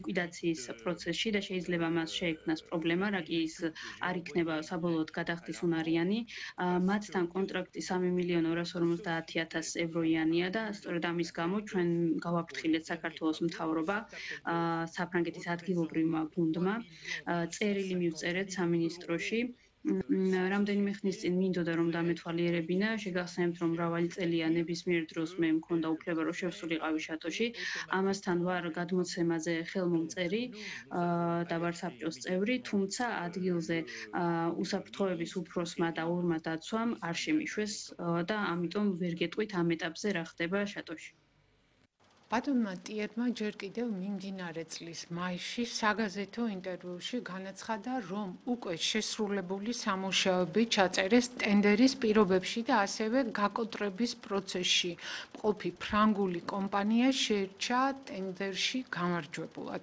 ლიკვიდაციის პროცესში და შეიძლება მას შეექმნას პრობლემა, რა კი ის არ იქნება საბოლოოდ გადახდის უნარიანი. მათთან კონტრაქტი 3.250.000 ევროიანია და სწორედ ამის გამო ჩვენ გავაფრთხილეთ საქართველოს მთავრობა საფრანგეთის ადგილობრივმა გუნდმა წერილი მივწერეთ სამინისტროში. რამდენიმე ხნის წინ მინდოდა რომ დამეთვალიერებინა, შეგახსენებთ რომ მრავალი წელია ნებისმიერ დროს მე მქონდა უფლება რომ შევსულიყავი შატოში. ამასთან ვარ გადმოცემაზე ხელმომწერი და ვარ საბჭოს წევრი, თუმცა ადგილზე უსაფრთხოების უფროსმა და ორმა დაცვამ არ შემიშვეს და ამიტომ ვერ გეტყვით ამ ეტაპზე რა ხდება შატოში. ბატონმა ტიერმა ჯერ კიდევ მიმდინარე წლის მაისში საგაზეთო ინტერვიუში განაცხადა, რომ უკვე შესრულებული სამუშაოები ჩაწერეს ტენდერის პირობებში და ასევე გაკოტრების პროცესში მყოფი ფრანგული კომპანია შეირჩა ტენდერში გამარჯვებულად.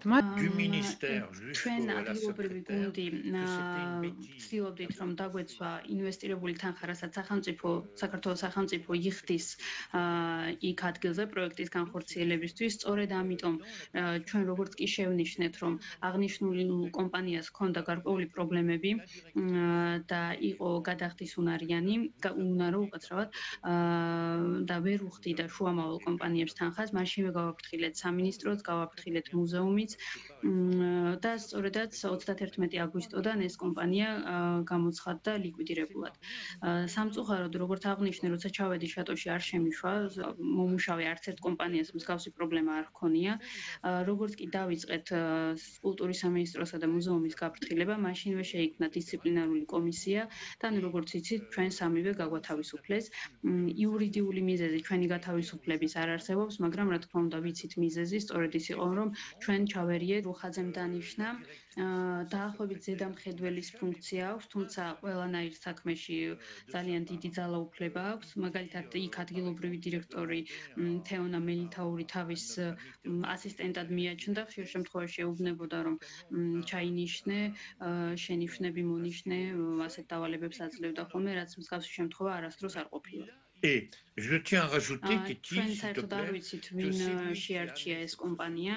ჩვენ ადგილობრივი გუნდი ვცდილობდით რომ დაგვეცვა ინვესტირებული თანხა, რასაც საქართველოს სახელმწიფო იხდის იქ ადგილზე პროექტის განხორციელებისთვის. სწორედ ამიტომ ჩვენ როგორც კი შევნიშნეთ, რომ აღნიშნული კომპანიას ჰქონდა გარკვეული პრობლემები და იყო გადახდის უნარო უკაცრავად და ვერ უხდიდა შუამავალ კომპანიებს თანხას, მაშინვე გავაფრთხილეთ სამინისტროც, გავაფრთხილეთ მუზეუმიც და სწორედაც 31 აგვისტოდან ეს კომპანია გამოცხადდა ლიკვიდირებულად. სამწუხაროდ, როგორც აღნიშნე, როცა ჩავედი შატოში არ შემიშვა, მომუშავე არც ერთ კომპანიას მსგავსი პრობლემა არ ჰქონია. როგორც კი დავიწყეთ კულტურის სამინისტროსა და მუზეუმის გაფრთხილება, მაშინვე შეიქმნა დისციპლინარული კომისია და როგორც იცით, ჩვენ სამივე გაგვათავისუფლეს. იურიდიული მიზეზი ჩვენი გათავისუფლების არ არსებობს, მაგრამ რა თქმა უნდა ვიცით მიზეზი, სწორედ ის იყო, რომ ჩვენ ჩავერიეთ რუხაძემ დანიშნა დაახლოებით ზედამხედველის ფუნქცია აქვს, თუმცა ყველანაირ საქმეში ძალიან დიდი ძალაუფლება აქვს. მაგალითად, იქ ადგილობრივი დირექტორი თეონა მელითაური თავის ასისტენტად მიაჩნდა, ხშირ შემთხვევაში ეუბნებოდა რომ ჩაინიშნე, შენიშვნები მონიშნე, ასეთ დავალებებს აძლევდა ხოლმე, რაც მსგავსი შემთხვევა არასდროს არ ყოფილა. Et je tiens à rajouter que ჩვენ საერთოდ არ ვიცით ვინ შეარჩია ეს კომპანია.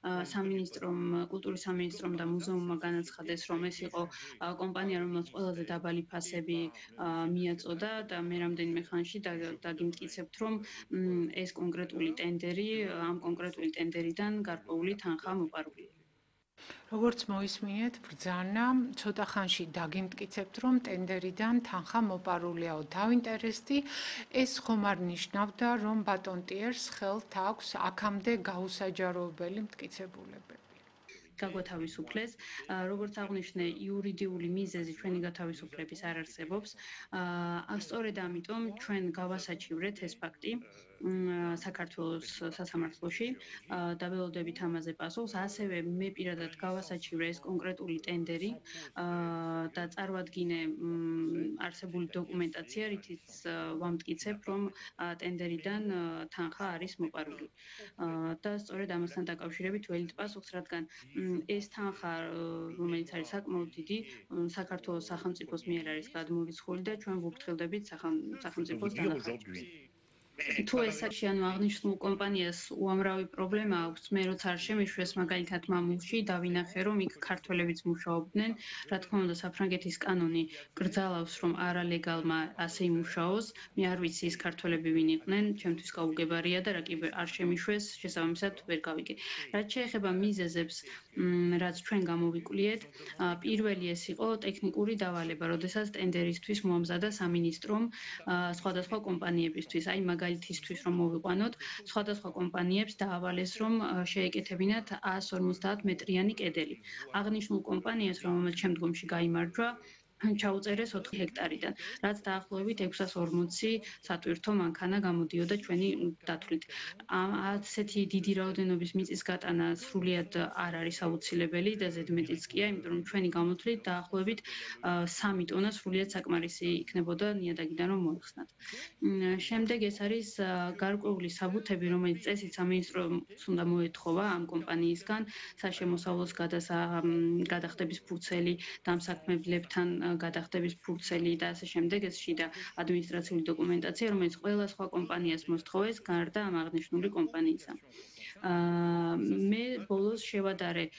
კულტურის სამინისტრომ და მუზეუმმა განაცხადეს, რომ ეს იყო კომპანია, რომელსაც ყველაზე დაბალი ფასები მიაწოდა და მე რამდენიმე ხანში დაგიმტკიცებთ, რომ ეს კონკრეტული ტენდერი, ამ კონკრეტული ტენდერიდან გარკვეული თანხა მოპარულია. როგორც მოისმინეთ, ბრძანა ცოტა ხანში დაგიმტკიცებთ, რომ ტენდერიდან თანხა მოპარულიაო. დავინტერესდი, ეს ხომ არ ნიშნავდა, რომ ბატონ ტიერს ხელთ აქვს აქამდე გაუსაჯაროებელი მტკიცებულებები. გაგვათავისუფლეს. როგორც აღნიშნე, იურიდიული მიზეზი ჩვენი გათავისუფლების არ არსებობს. სწორედ ამიტომ ჩვენ გავასაჩივრეთ ეს ფაქტი საქართველოს სასამართლოში და ველოდებით ამაზე პასუხს. ასევე მე პირადად გავასაჩივრე ეს კონკრეტული ტენდერი და წარვადგინე არსებული დოკუმენტაცია, რითიც ვამტკიცებ, რომ ტენდერიდან თანხა არის მოპარული. და სწორედ ამასთან დაკავშირებით ველით პასუხს, რადგან ეს თანხა, რომელიც არის საკმაოდ დიდი, საქართველოს სახელმწიფოს მიერ არის გადმორიცხული და ჩვენ ვუფრთხილდებით სახელმწიფოს დანახარჯებს. თუ ეს საჩიანო აღნიშნულ კომპანიას უამრავი პრობლემა აქვს, მე როცა არ შემიშვეს, მაგალითად მამულში დავინახე, რომ იქ ქართველებიც მუშაობდნენ. რა თქმა უნდა, საფრანგეთის კანონი გრძალავს, რომ არალეგალმა ასე იმუშაოს. მე არ ვიცი ის ქართველები ვინ იყვნენ, ჩემთვის გაუგებარია და რა კი არ შემიშვეს, შესაბამისად ვერ გავიგე. რაც შეეხება მიზეზებს, რაც ჩვენ გამოვიკვლიეთ, პირველი ეს იყო ტექნიკური დავალება, როდესაც ტენდერისთვის მოამზადა სამინისტრომ სხვადასხვა კომპანიებისთვის, აი მაგალითისთვის რომ მოვიყვანოთ, სხვადასხვა კომპანიებს დაავალეს, რომ შეეკეთებინათ 150 მეტრიანი კედელი. აღნიშნულ კომპანიას, რომელმაც შემდგომში გაიმარჯვა, ჩაუწერეს 4 ჰექტარიდან, რაც დაახლოებით 640 სატვირთო მანქანა გამოდიოდა ჩვენი დათვლით. ასეთი დიდი რაოდენობის მიწის გატანა სრულიად არ არის აუცილებელი და ზედმეტიც კია, იმიტომ რომ ჩვენი გამოთვლით დაახლოებით 3 ტონა სრულიად საკმარისი იქნებოდა ნიადაგიდან რომ მოიხსნათ. შემდეგ ეს არის გარკვეული საბუთები, რომელიც წესით სამინისტროს უნდა მოეთხოვა ამ კომპანიისგან, საშემოსავლოს გადახდების ფურცელი, დამსაქმებლებთან გადახდების ფურცელი და ასე შემდეგ, ეს შიდა ადმინისტრაციული დოკუმენტაცია, რომელიც ყველა სხვა კომპანიას მოსთხოვეს, გარდა ამ აღნიშნული კომპანიისა. მე ბოლოს შევადარე